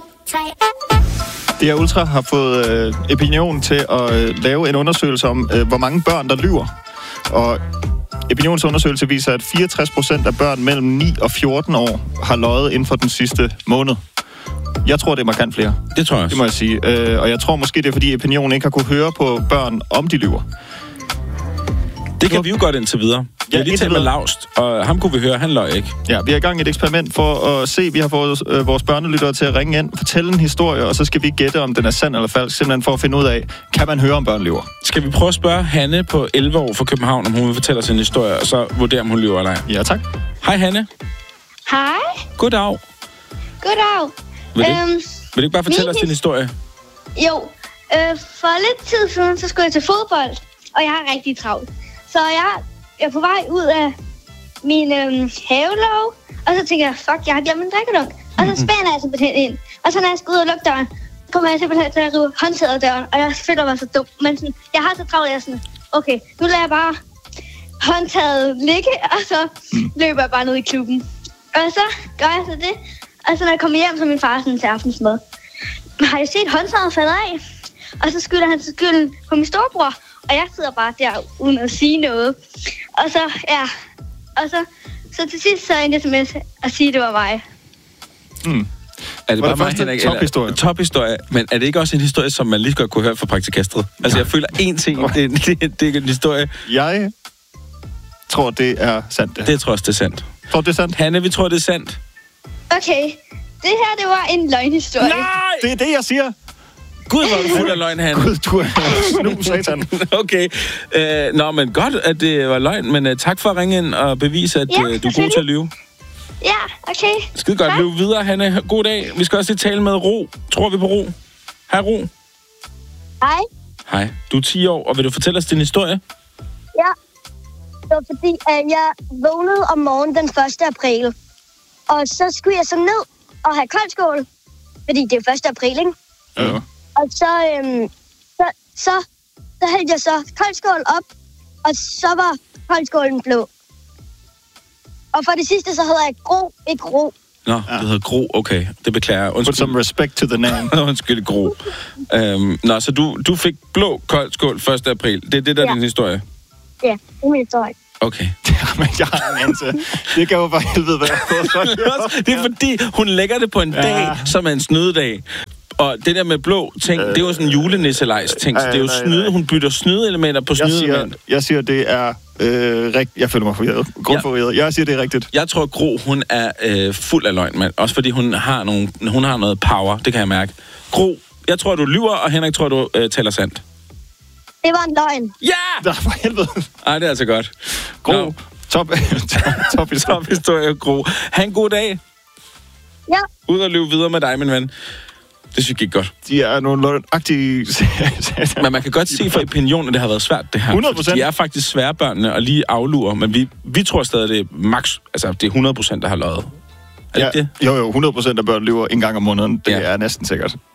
DR Ultra har fået Opinion til at lave en undersøgelse om, hvor mange børn, der lyver. Og opinionsundersøgelse viser, at 64% af børn mellem 9 og 14 år har løjet inden for den sidste måned. Jeg tror, det er markant flere. Det tror jeg også. Det må jeg sige. Og jeg tror måske, det er, fordi Opinion ikke har kunne høre på børn, om de lyver. Det kan vi jo godt indtil videre. Vi har lige talt med Laust, og ham kunne vi høre, han løg ikke. Ja, vi er i gang i et eksperiment for at se, vi har fået vores børnelyttere til at ringe ind, fortælle en historie, og så skal vi gætte, om den er sand eller falsk, simpelthen for at finde ud af, kan man høre, om børn lyver? Skal vi prøve at spørge Hanne på 11 år fra København, om hun vil fortælle os en historie, og så vurdere, om hun lyver eller ej? Ja, tak. Hej, Hanne. Hej. Goddag. Goddag. Vil du ikke bare fortælle os din historie? Jo. For lidt tid siden, så skulle jeg til fodbold, og jeg har rigtig travlt. Så jeg er på vej ud af min havelåg, og så tænker jeg, fuck, jeg har glemt min drikkedunk. Og så spænder jeg simpelthen ind. Og så når jeg skal ud og lukke døren, kommer jeg simpelthen til at rive håndtaget af døren, og jeg føler mig så dum. Men sådan, jeg har så travlt, jeg er sådan, okay, nu lader jeg bare håndtaget ligge, og så løber jeg bare ned i klubben. Og så gør jeg så det, og så når jeg kommer hjem, så er min far sådan til aftensmad. Har jeg set håndtaget falde af? Og så skylder han skylden på min storebror. Og jeg sidder bare der uden at sige noget. Og så, ja. Og så til sidst så endte jeg sms at sige, at det var mig. Er det bare mig, Henrik? Tophistorie. Tophistorie. Men er det ikke også en historie, som man lige godt kunne høre fra praktikastret? Altså, jeg føler en ting, det er en historie. Jeg tror, det er sandt. Det tror jeg også, det er sandt. Tror det er sandt? Hanne, vi tror, det er sandt. Okay. Det her, det var en løgnhistorie. Nej! Det er det, jeg siger. Gud, hvor er du fuld af løgn, Hanne. Gud, du er snu, satan. Okay. Nå, men godt, at det var løgn, men tak for at ringe ind og bevise, at du er god til at lyve. Ja, okay. Skide godt. Løb videre, Hanne. God dag. Vi skal også lige tale med Ro. Tror vi på Ro? Hej, Ro. Hej. Hej. Du er 10 år, og vil du fortælle os din historie? Ja. Det var fordi, at jeg vågnede om morgenen den 1. april. Og så skulle jeg så ned og have koldskål. Fordi det er 1. april, ikke? Ja. Og så hældte jeg så koldskål op, og så var koldskålen blå. Og for det sidste, så hedder jeg Gro, ikke Ro. Nå, det hedder Gro. Okay, det beklager jeg. Put some respect to the name. Undskyld, Gro. Nå, så du fik blå koldskål 1. april. Det er det, der er din historie? Ja, det er min historie. Okay. Men jeg har en anelse. Det kan jo for helvede være. Det er fordi, hun lægger det på en dag, som er en snydedag. Og det der med blå ting, det er jo sådan en julenisselejs-ting. Så det er jo snyde. Hun bytter snydeelementer på snydeelementer. Jeg siger, det er rigtigt. Jeg føler mig forvirret. Grundforvirret. Jeg siger, det er rigtigt. Jeg tror, Gro, hun er fuld af løgn, men også fordi hun har noget power. Det kan jeg mærke. Gro, jeg tror, du lyver, og Henrik tror, du taler sandt. Det var en løgn. Ja! Der for helvede. Ej, det er altså godt. Gro, top historie, Gro. Ha' en god dag. Ja. Ud og løbe videre med dig, min ven. Det synes jeg gik godt. De er nogle løgnagtige... Men man kan godt se fra Opinion, at det har været svært, det her. 100%. De er faktisk svære børnene og lige aflurer, men vi tror stadig, det er max... Altså, det er 100%, der har løjet. Er det ikke det? Jo, 100% af børn lyver en gang om måneden. Det er næsten sikkert.